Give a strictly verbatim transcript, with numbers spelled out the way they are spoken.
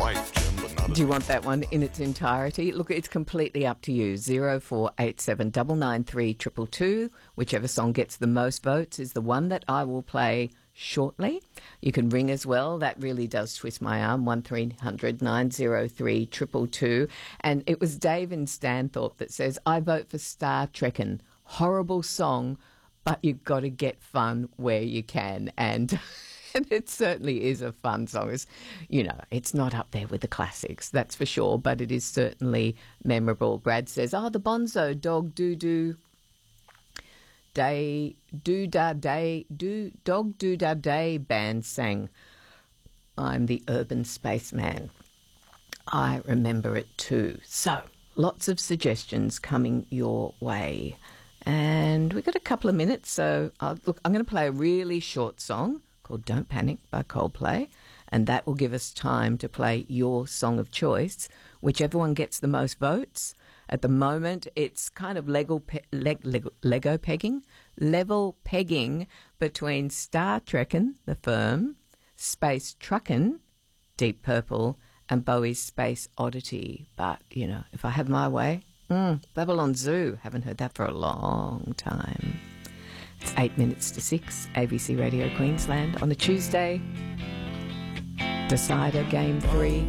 right, Jim, but not Do you want that one in its entirety? Look, it's completely up to you. Zero four eight seven nine nine three two two two. Whichever song gets the most votes is the one that I will play shortly. You can ring as well. That really does twist my arm. One three hundred nine oh three two two two. And it was Dave in Stanthorpe that says, I vote for Star Trekkin'. Horrible song, but you've got to get fun where you can. And... And it certainly is a fun song. It's, you know, it's not up there with the classics, that's for sure, but it is certainly memorable. Brad says, oh, the Bonzo Dog Doo-Doo Day, Do-Da-Day, Do, Dog Do-Da-Day band sang, I'm the Urban Spaceman. I remember it too. So, lots of suggestions coming your way. And we've got a couple of minutes, so I'll, look, I'm going to play a really short song called Don't Panic by Coldplay, and that will give us time to play your song of choice, whichever one gets the most votes. At the moment, it's kind of Lego, pe- leg, Lego, Lego pegging, level pegging between Star Trekkin', The Firm, Space Truckin', Deep Purple, and Bowie's Space Oddity. But, you know, if I have my way, mm, Babylon Zoo, haven't heard that for a long time. It's eight minutes to six, A B C Radio Queensland on a Tuesday. Decider Game three.